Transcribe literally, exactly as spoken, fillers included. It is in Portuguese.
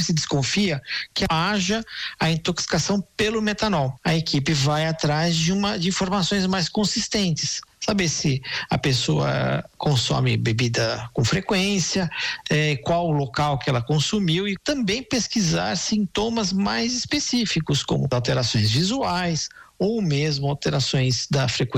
se desconfia que haja a intoxicação pelo metanol. A equipe vai atrás de, uma, de informações mais consistentes. Saber se a pessoa consome bebida com frequência, eh, qual o local que ela consumiu, e também pesquisar sintomas mais específicos, como alterações visuais ou mesmo alterações da frequência